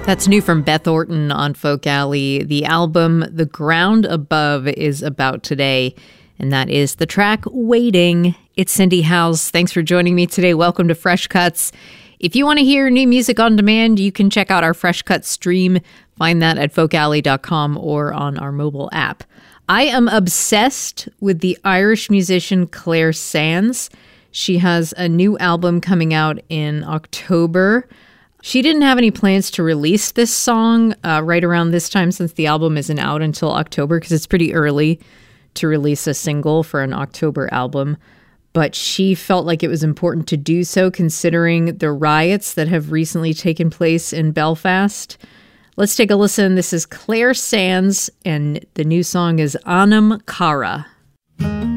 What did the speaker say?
That's new from Beth Orton on Folk Alley. The album The Ground Above is about today, and that is the track Waiting. It's Cindy Howes. Thanks for joining me today. Welcome to Fresh Cuts. If you want to hear new music on demand, you can check out our Fresh Cuts stream. Find that at folkalley.com or on our mobile app. I am obsessed with the Irish musician Claire Sands. She has a new album coming out in October. She didn't have any plans to release this song right around this time, since the album isn't out until October, because it's pretty early to release a single for an October album. But she felt like it was important to do so, considering the riots that have recently taken place in Belfast. Let's take a listen. This is Claire Sands, and the new song is Anam Cara.